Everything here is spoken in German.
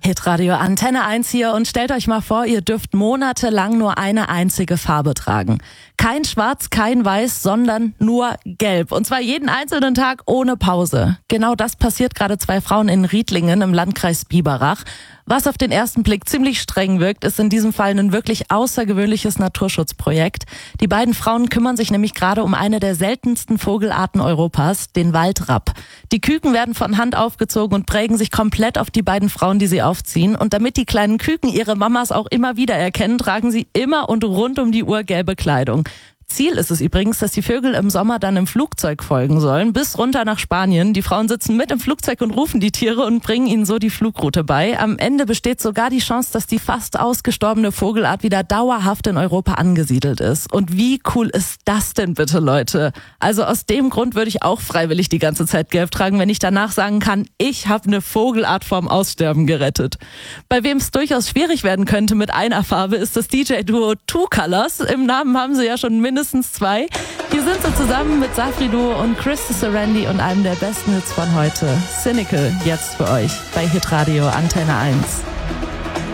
Hitradio Antenne 1 hier und stellt euch mal vor, ihr dürft monatelang nur eine einzige Farbe tragen. Kein Schwarz, kein Weiß, sondern nur Gelb. Und zwar jeden einzelnen Tag ohne Pause. Genau das passiert gerade 2 Frauen in Riedlingen im Landkreis Biberach. Was auf den ersten Blick ziemlich streng wirkt, ist in diesem Fall ein wirklich außergewöhnliches Naturschutzprojekt. Die beiden Frauen kümmern sich nämlich gerade um eine der seltensten Vogelarten Europas, den Waldrapp. Die Küken werden von Hand aufgezogen und prägen sich komplett auf die beiden Frauen, die sie aufziehen. Und damit die kleinen Küken ihre Mamas auch immer wieder erkennen, tragen sie immer und rund um die Uhr gelbe Kleidung. Ziel ist es übrigens, dass die Vögel im Sommer dann im Flugzeug folgen sollen, bis runter nach Spanien. Die Frauen sitzen mit im Flugzeug und rufen die Tiere und bringen ihnen so die Flugroute bei. Am Ende besteht sogar die Chance, dass die fast ausgestorbene Vogelart wieder dauerhaft in Europa angesiedelt ist. Und wie cool ist das denn bitte, Leute? Also aus dem Grund würde ich auch freiwillig die ganze Zeit gelb tragen, wenn ich danach sagen kann, ich habe eine Vogelart vorm Aussterben gerettet. Bei wem es durchaus schwierig werden könnte mit einer Farbe, ist das DJ-Duo Two Colors. Im Namen haben sie ja schon mindestens 2. Hier sind sie zusammen mit Safri-Duo und Chris Serendi und einem der besten Hits von heute. Cynical, jetzt für euch bei Hitradio Antenne 1.